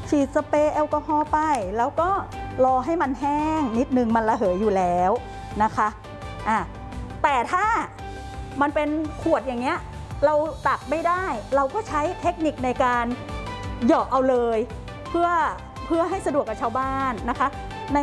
ฉีดสเปรย์แอลกอฮอล์ไปแล้วก็รอให้มันแห้งนิดนึงมันระเหยอยู่แล้วนะคะแต่ถ้ามันเป็นขวดอย่างเงี้ยเราตักไม่ได้เราก็ใช้เทคนิคในการเหยาะเอาเลยเพื่อให้สะดวกกับชาวบ้านนะคะ